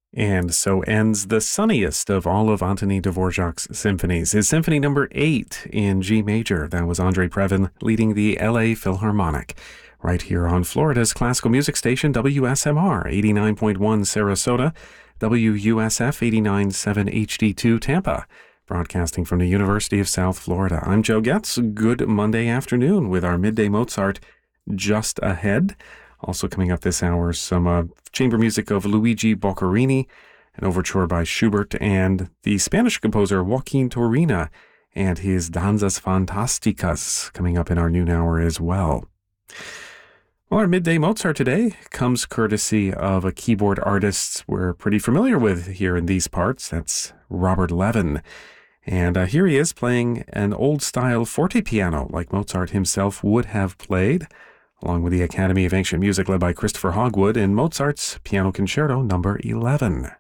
And so ends the sunniest of all of Antonin Dvorak's symphonies, his Symphony Number 8 in G major. That was Andre Previn leading the LA Philharmonic, right here on Florida's classical music station, WSMR 89.1 Sarasota, WUSF 89.7 HD2 Tampa, broadcasting from the University of South Florida. I'm Joe Getz. Good Monday afternoon with our Midday Mozart just ahead. Also coming up this hour, some chamber music of Luigi Boccherini, an overture by Schubert, and the Spanish composer Joaquin Turina and his Danzas Fantásticas coming up in our noon hour as well. Well, our Midday Mozart today comes courtesy of a keyboard artist we're pretty familiar with here in these parts. That's Robert Levin. And here he is playing an old-style forte piano like Mozart himself would have played, along with the Academy of Ancient Music led by Christopher Hogwood in Mozart's Piano Concerto Number 11.